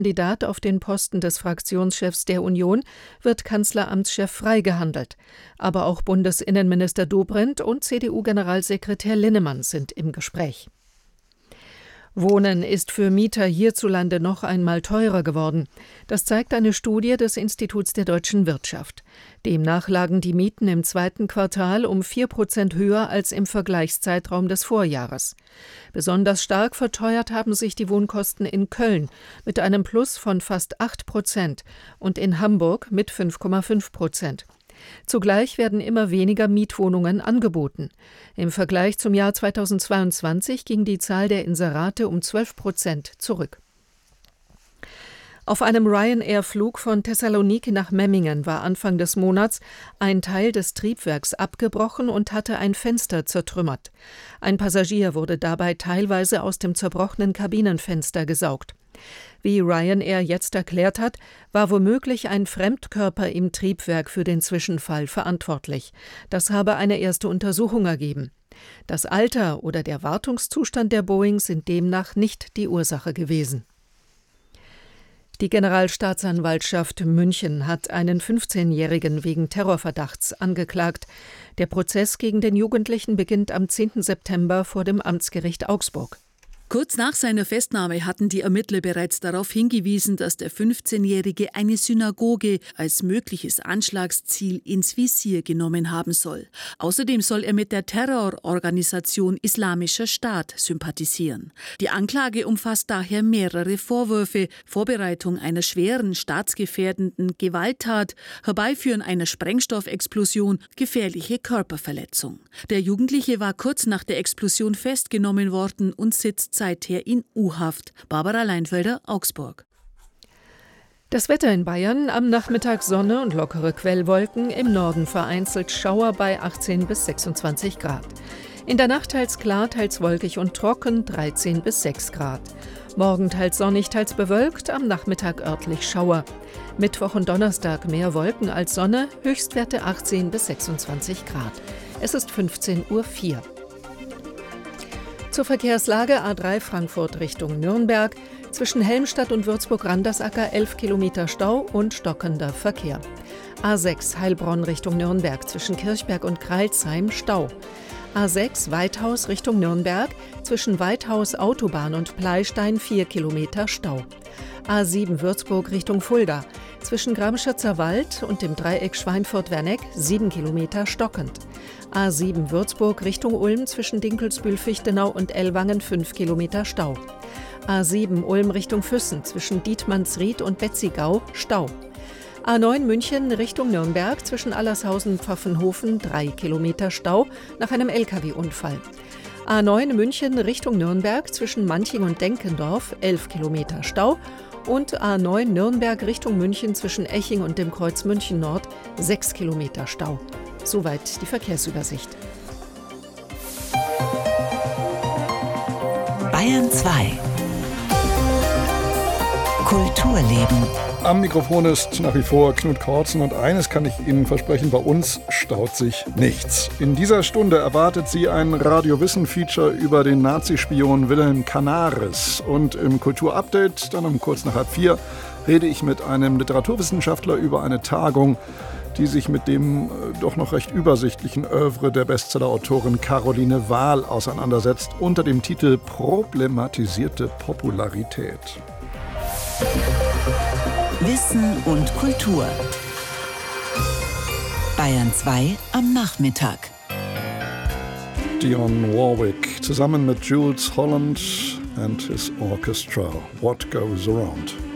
Kandidat auf den Posten des Fraktionschefs der Union wird Kanzleramtschef Frey gehandelt. Aber auch Bundesinnenminister Dobrindt und CDU-Generalsekretär Linnemann sind im Gespräch. Wohnen ist für Mieter hierzulande noch einmal teurer geworden. Das zeigt eine Studie des Instituts der deutschen Wirtschaft. Demnach lagen die Mieten im zweiten Quartal um 4% höher als im Vergleichszeitraum des Vorjahres. Besonders stark verteuert haben sich die Wohnkosten in Köln mit einem Plus von fast 8% und in Hamburg mit 5,5%. Zugleich werden immer weniger Mietwohnungen angeboten. Im Vergleich zum Jahr 2022 ging die Zahl der Inserate um 12% zurück. Auf einem Ryanair-Flug von Thessaloniki nach Memmingen war Anfang des Monats ein Teil des Triebwerks abgebrochen und hatte ein Fenster zertrümmert. Ein Passagier wurde dabei teilweise aus dem zerbrochenen Kabinenfenster gesaugt. Wie Ryanair jetzt erklärt hat, war womöglich ein Fremdkörper im Triebwerk für den Zwischenfall verantwortlich. Das habe eine erste Untersuchung ergeben. Das Alter oder der Wartungszustand der Boeing sind demnach nicht die Ursache gewesen. Die Generalstaatsanwaltschaft München hat einen 15-Jährigen wegen Terrorverdachts angeklagt. Der Prozess gegen den Jugendlichen beginnt am 10. September vor dem Amtsgericht Augsburg. Kurz nach seiner Festnahme hatten die Ermittler bereits darauf hingewiesen, dass der 15-Jährige eine Synagoge als mögliches Anschlagsziel ins Visier genommen haben soll. Außerdem soll er mit der Terrororganisation Islamischer Staat sympathisieren. Die Anklage umfasst daher mehrere Vorwürfe: Vorbereitung einer schweren, staatsgefährdenden Gewalttat, Herbeiführen einer Sprengstoffexplosion, gefährliche Körperverletzung. Der Jugendliche war kurz nach der Explosion festgenommen worden und sitzt seither in U-Haft. Barbara Leinfelder, Augsburg. Das Wetter in Bayern: am Nachmittag Sonne und lockere Quellwolken, im Norden vereinzelt Schauer bei 18 bis 26 Grad. In der Nacht teils klar, teils wolkig und trocken, 13 bis 6 Grad. Morgen teils sonnig, teils bewölkt, am Nachmittag örtlich Schauer. Mittwoch und Donnerstag mehr Wolken als Sonne, Höchstwerte 18 bis 26 Grad. Es ist 15:04 Uhr. Zur Verkehrslage: A3 Frankfurt Richtung Nürnberg, zwischen Helmstadt und Würzburg-Randersacker 11 Kilometer Stau und stockender Verkehr. A6 Heilbronn Richtung Nürnberg, zwischen Kirchberg und Crailsheim Stau. A6 Weithaus Richtung Nürnberg, zwischen Weithaus Autobahn und Pleystein 4 Kilometer Stau. A7 Würzburg Richtung Fulda, zwischen Gramschatzer Wald und dem Dreieck Schweinfurt-Werneck 7 Kilometer stockend. A7 Würzburg Richtung Ulm, zwischen Dinkelsbühl-Fichtenau und Ellwangen 5 Kilometer Stau. A7 Ulm Richtung Füssen, zwischen Dietmannsried und Betzigau Stau. A9 München Richtung Nürnberg, zwischen Allershausen-Pfaffenhofen 3 Kilometer Stau nach einem Lkw-Unfall. A9 München Richtung Nürnberg, zwischen Manching und Denkendorf 11 Kilometer Stau. Und A9 Nürnberg Richtung München, zwischen Eching und dem Kreuz München Nord 6 Kilometer Stau. Soweit die Verkehrsübersicht. Bayern 2 Kulturleben. Am Mikrofon ist nach wie vor Knut Kortzen und eines kann ich Ihnen versprechen: bei uns staut sich nichts. In dieser Stunde erwartet Sie ein Radio-Wissen-Feature über den Nazispion Wilhelm Canaris. Und im Kulturupdate, dann um kurz nach 3:30, rede ich mit einem Literaturwissenschaftler über eine Tagung, die sich mit dem doch noch recht übersichtlichen Œuvre der Bestsellerautorin Caroline Wahl auseinandersetzt, unter dem Titel Problematisierte Popularität. Wissen und Kultur. Bayern 2 am Nachmittag. Dionne Warwick zusammen mit Jools Holland and his orchestra. What Goes Around.